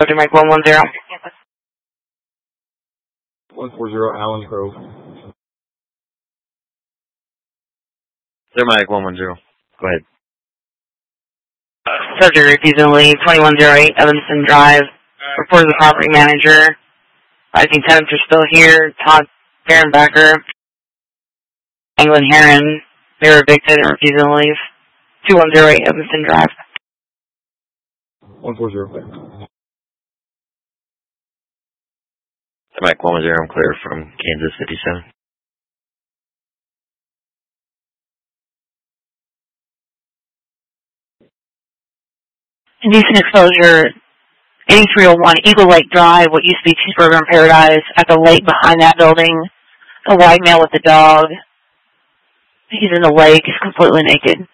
Dr. Mike 110. 140 Allen Grove. Sir Mike 110. Go ahead. Subject refusing to leave, 2108 Evanston Drive. Report to the property manager. Rising tenants are still here. Todd Fahrenbacher, England Heron. They were evicted and refusing to leave. 2108 Evanston Drive. 140. Mike 110, I'm clear from Kansas 57. Indecent exposure, 8301 Eagle Lake Drive, what used to be Cheeseburger in Paradise, at the lake behind that building. A white male with a dog. He's in the lake, he's completely naked.